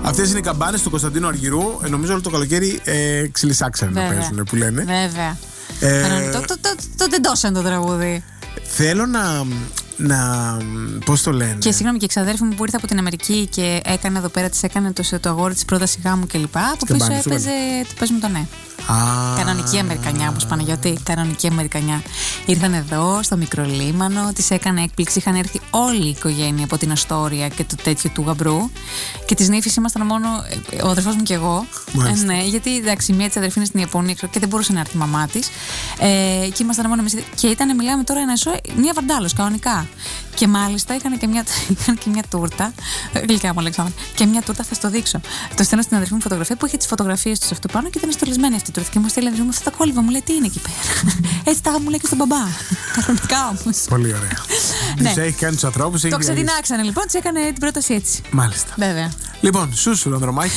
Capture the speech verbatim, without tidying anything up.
Αυτές είναι οι καμπάνες του Κωνσταντίνου Αργυρού. Ε, νομίζω όλο το καλοκαίρι ε, ξυλισάξανε να παίζουν, που λένε. Βέβαια. Ε, το, το, το, το τεντώσαν το τραγούδι. Θέλω να. να πώς το λένε. Και συγγνώμη, και η ξαδέρφη μου που ήρθε από την Αμερική και έκανε εδώ πέρα, της έκανε το, το αγόρι της πρόταση γάμου κλπ. Από πίσω έπαιζε. Παίζουμε το ναι. Ah. Κανονική Αμερικανιά, όπως Παναγιώτη. Κανονική Αμερικανιά. Ήρθαν εδώ στο Μικρολίμανο, της έκανε έκπληξη. Είχαν έρθει όλη η οικογένεια από την Αστόρια και το τέτοιο του γαμπρού. Και της νύφης ήμασταν μόνο ο αδερφός μου και εγώ. Ε, ναι, γιατί εντάξει, μία της αδερφή είναι στην Ιαπωνία και δεν μπορούσε να έρθει η μαμά της. Ε, και ήμασταν μόνο εμείς. Και ήταν, μιλάμε τώρα, ένα σοου, μία βαρντάλος κανονικά. Και μάλιστα είχαν και μια, είχαν και μια τούρτα. Γλυκά μου, Αλεξάνδρα. Και μια τούρτα, θα στο δείξω. Το στέλνω στην αδερφή μου φωτογραφία που είχε τις φωτογραφίες του αυτού πάνω και ήταν στολισμένη αυτή η τούρτα. Και μου στέλνει αδερφή μου αυτά τα κόλληβα. Μου λέει τι είναι εκεί πέρα. Έτσι τα μου λέει και στον μπαμπά. Κανονικά όμως. Πολύ ωραία. Ναι. Τους έχει κάνει τους ανθρώπους. Το ξεδινάξανε λοιπόν, της έκανε την πρόταση έτσι. Μάλιστα. Βέβαια. Λοιπόν, Σούσου, Ανδρομάχη.